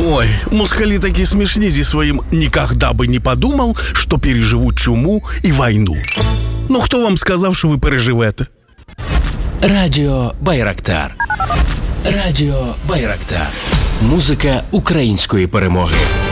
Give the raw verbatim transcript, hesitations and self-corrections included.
Ой, москалі такі смішні зі своїм «нікогда би не подумав, що переживу чуму і війну». Ну, хто вам сказав, що ви переживете? Радіо Байрактар. Радіо Байрактар. Музика української перемоги.